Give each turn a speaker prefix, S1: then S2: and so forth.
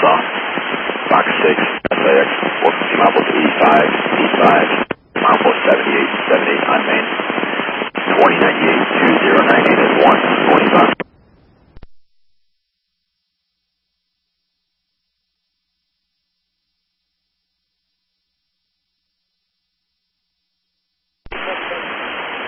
S1: Fox 6, SIX, working team outboard to E5, E5.